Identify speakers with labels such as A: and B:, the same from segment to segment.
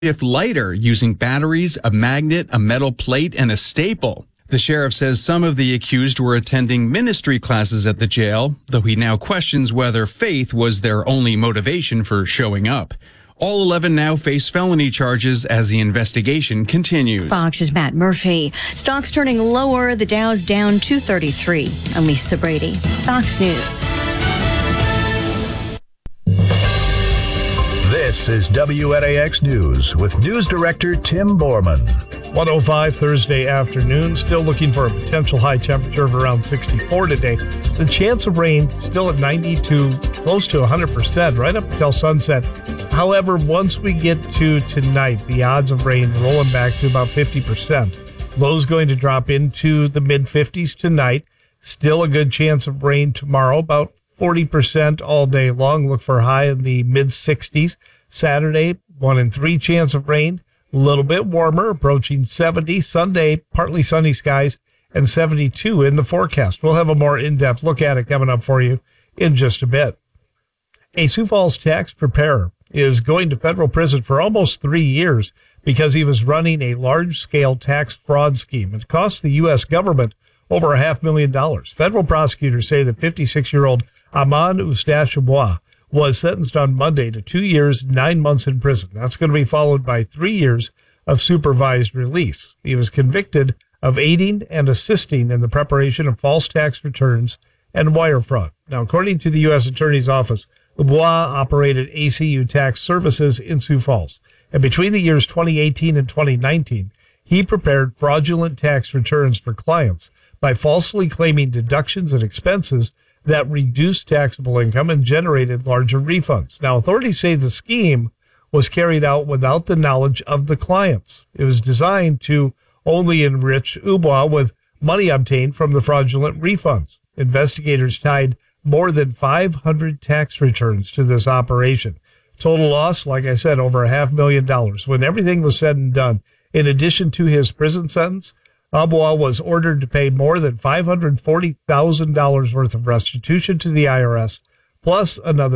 A: shift lighter using batteries, a magnet, a metal plate, and a staple. The sheriff says some of the accused were attending ministry classes at the jail, though he now questions whether faith was their only motivation for showing up. All 11 now face felony charges as the investigation continues.
B: Fox's Matt Murphy. Stocks turning lower. The Dow's down 233. I'm Lisa Brady. Fox News.
C: This is WNAX News with News Director Tim Borman.
D: 105 Thursday afternoon, still looking for a potential high temperature of around 64 today. The chance of rain still at 92, close to 100%, right up until sunset. However, once we get to tonight, the odds of rain rolling back to about 50%. Lows going to drop into the mid-50s tonight. Still a good chance of rain tomorrow, about 40% all day long. Look for high in the mid-60s. Saturday, 1 in 3 chance of rain. A little bit warmer, approaching 70. Sunday, partly sunny skies, and 72 in the forecast. We'll have a more in-depth look at it coming up for you in just a bit. A Sioux Falls tax preparer is going to federal prison for almost 3 years because he was running a large-scale tax fraud scheme. It cost the U.S. government over $500,000. Federal prosecutors say that 56-year-old Aman Eustache-Bois was sentenced on Monday to 2 years, 9 months in prison. That's going to be followed by 3 years of supervised release. He was convicted of aiding and assisting in the preparation of false tax returns and wire fraud. Now, according to the U.S. Attorney's Office, Bois operated ACU Tax Services in Sioux Falls. And between the years 2018 and 2019, he prepared fraudulent tax returns for clients by falsely claiming deductions and expenses that reduced taxable income and generated larger refunds. Now, authorities say the scheme was carried out without the knowledge of the clients. It was designed to only enrich Ubois with money obtained from the fraudulent refunds. Investigators tied more than 500 tax returns to this operation. Total loss, like I said, over $500,000. When everything was said and done, in addition to his prison sentence, Abois was ordered to pay more than $540,000 worth of restitution to the IRS, plus another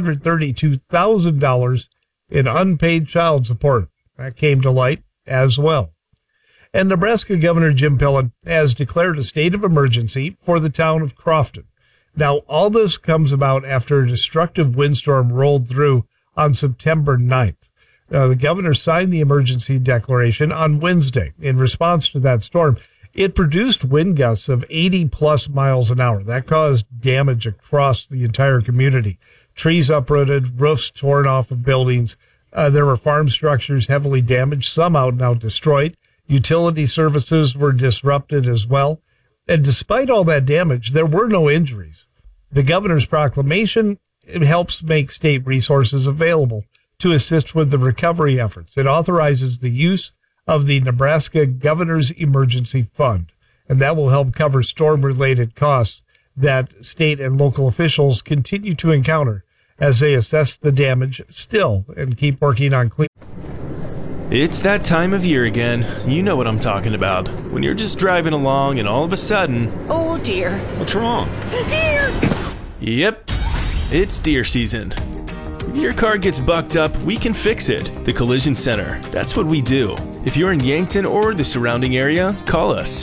D: $232,000 in unpaid child support. That came to light as well. And Nebraska Governor Jim Pillen has declared a state of emergency for the town of Crofton. Now, all this comes about after a destructive windstorm rolled through on September 9th. The governor signed the emergency declaration on Wednesday. In response to that storm, it produced wind gusts of 80-plus miles an hour. That caused damage across the entire community. Trees uprooted, roofs torn off of buildings. There were farm structures heavily damaged, some out and out destroyed. Utility services were disrupted as well. And despite all that damage, there were no injuries. The governor's proclamation helps make state resources available to assist with the recovery efforts. It authorizes the use of the Nebraska Governor's Emergency Fund, and that will help cover storm-related costs that state and local officials continue to encounter as they assess the damage still and keep working on clean.
E: It's that time of year again. You know what I'm talking about. When you're just driving along and all of a sudden...
F: Oh, dear.
E: What's wrong?
F: Deer!
E: Yep, it's deer season. If your car gets bucked up, we can fix it. The Collision Center. That's what we do. If you're in Yankton or the surrounding area, call us.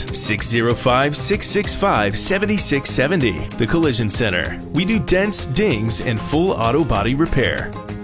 E: 605-665-7670. The Collision Center. We do dents, dings, and full auto body repair.